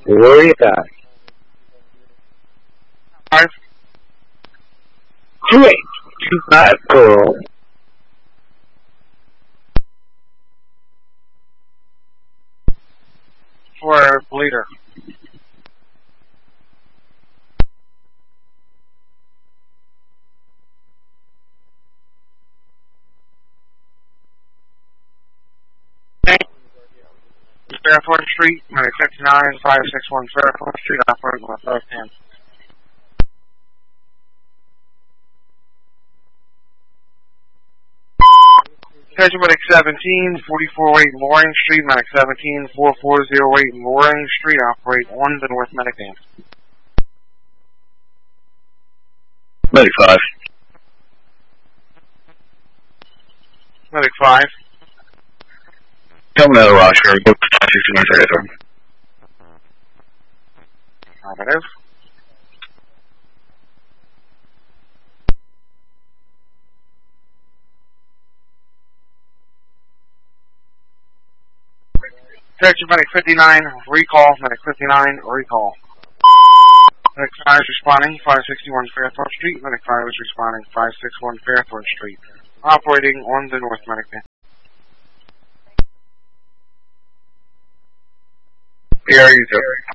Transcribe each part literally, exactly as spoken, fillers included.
Worry about it. Five. Two eight. Two five Pearl. For bleeder. Fairport Street, medic fifty-nine, five six one Fairport Street, operating with left hand. Attention medic seventeen, forty-four oh eight Loring Street, medic seventeen, forty-four oh eight Loring Street, operate on the north medic end. Medic five. Medic five. Coming out of Rochester. Go to five sixty-one Fairport. Affirmative. Attention medic fifty-nine, recall, medic fifty-nine, recall. Medic five is responding, five sixty-one Fairthorpe Street, medic five is responding, five sixty-one Fairthorpe Street, operating on the north medic end. Here you go.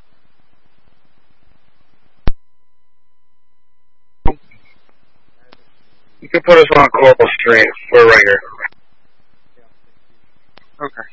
You can put us on Coral Street. We're right here. Okay.